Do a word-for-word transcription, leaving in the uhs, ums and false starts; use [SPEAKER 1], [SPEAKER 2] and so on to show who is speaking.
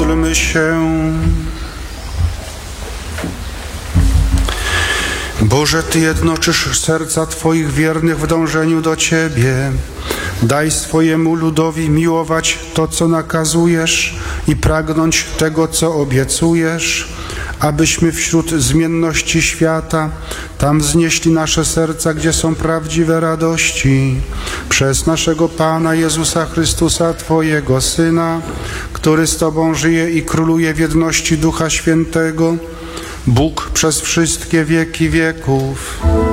[SPEAKER 1] Módlmy się. Boże, Ty jednoczysz serca Twoich wiernych w dążeniu do Ciebie. Daj swojemu ludowi miłować to, co nakazujesz i pragnąć tego, co obiecujesz, abyśmy wśród zmienności świata tam wznieśli nasze serca, gdzie są prawdziwe radości. Przez naszego Pana Jezusa Chrystusa, Twojego Syna, który z Tobą żyje i króluje w jedności Ducha Świętego, Bóg przez wszystkie wieki wieków.